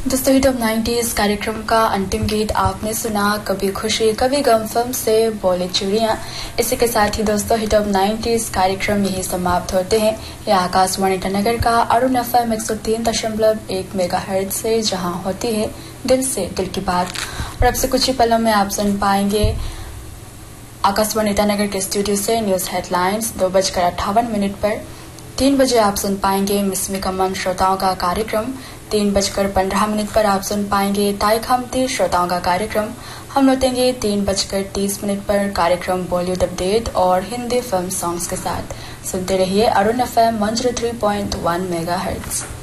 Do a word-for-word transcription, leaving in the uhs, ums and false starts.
दोस्तों hit of nineties कार्यक्रम का अंतिम गीत आपने सुना कभी खुशी कभी गम फिल्म से बोले चिड़िया। इसी के साथ ही दोस्तों हिट ऑफ नाइंटीज़ कार्यक्रम यही समाप्त होते हैं। यह आकाशवाणी ईटानगर का अरुण एफएम एक सौ तीन दशमलव एक मेगा हर्ट्ज से जहां होती है दिल से दिल की बात। और अब से कुछ ही पलों में आप सुन पाएंगे आकाशवाणी ईटानगर के स्टूडियो से न्यूज हेडलाइंस दो बजकर अट्ठावन मिनट पर। तीन बजे आप सुन पाएंगे मिसमी कमन श्रोताओं का कार्यक्रम। तीन बजकर पंद्रह मिनट पर आप सुन पाएंगे ताई खामती श्रोताओं का कार्यक्रम। हम लौटेंगे तीन बजकर तीस मिनट पर कार्यक्रम बॉलीवुड अपडेट और हिंदी फिल्म सॉन्ग्स के साथ। सुनते रहिए अरुण एफएम एक सौ तीन पॉइंट एक मेगा हर्ट्ज।